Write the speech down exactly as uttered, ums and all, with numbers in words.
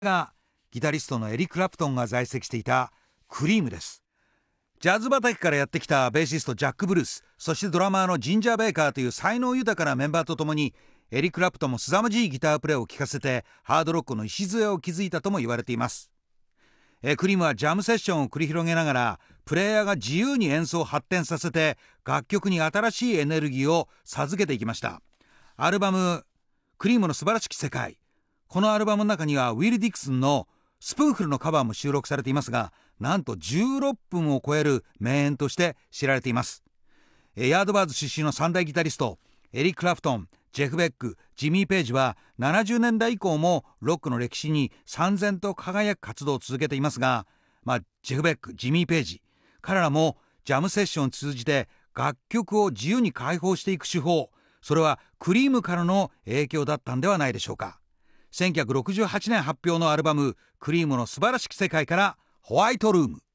がギタリストのエリック・クラプトンが在籍していたクリームです。ジャズ畑からやってきたベーシストジャック・ブルース、そしてドラマーのジンジャー・ベイカーという才能豊かなメンバーとともに、エリック・クラプトンも凄まじいギタープレイを聴かせてハードロックの礎を築いたとも言われています。えクリームはジャムセッションを繰り広げながらプレイヤーが自由に演奏を発展させて楽曲に新しいエネルギーを授けていきました。アルバムクリームの素晴らしき世界、このアルバムの中にはウィル・ディクスンのスプーンフルのカバーも収録されていますが、なんとじゅうろっぷんを超える名演として知られています。ヤードバーズ出身の三大ギタリストエリック・クラプトン、ジェフ・ベック、ジミー・ペイジはななじゅうねんだい以降もロックの歴史に燦然と輝く活動を続けていますが、まあ、ジェフ・ベック、ジミー・ペイジ、彼らもジャムセッションを通じて楽曲を自由に解放していく手法、それはクリームからの影響だったんではないでしょうか。せんきゅうひゃくろくじゅうはちねん発表のアルバムクリームの素晴らしき世界からホワイトルーム。